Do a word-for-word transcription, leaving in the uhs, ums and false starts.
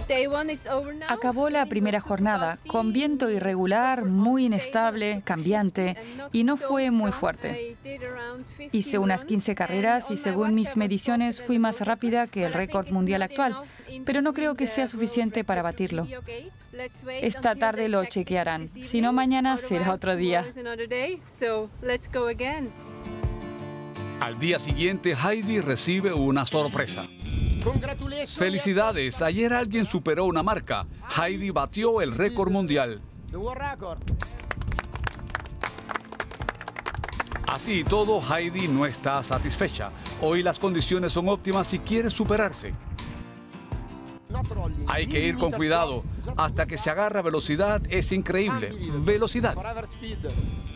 Acabó la primera jornada con viento irregular, muy inestable, cambiante, y no fue muy fuerte. Hice unas quince carreras y según mis mediciones fui más rápida que el récord mundial actual, pero no creo que sea suficiente para batirlo. Esta tarde lo chequearán, si no mañana será otro día. Al día siguiente, Heidi recibe una sorpresa. ¡Felicidades! Ayer alguien superó una marca. Heidi batió el récord mundial. Así y todo, Heidi no está satisfecha. Hoy las condiciones son óptimas y quiere superarse. Hay que ir con cuidado. Hasta que se agarra velocidad es increíble. Velocidad.